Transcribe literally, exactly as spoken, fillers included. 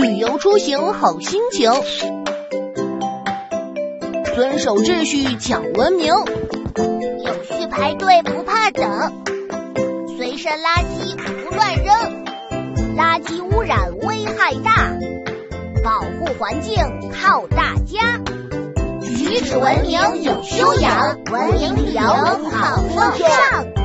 旅游出行好心情，遵守秩序讲文明， 有序排队不怕等，随身垃圾不乱扔，垃圾污染危害大，保护环境靠大家。举止文明有修养，文明旅游好风尚。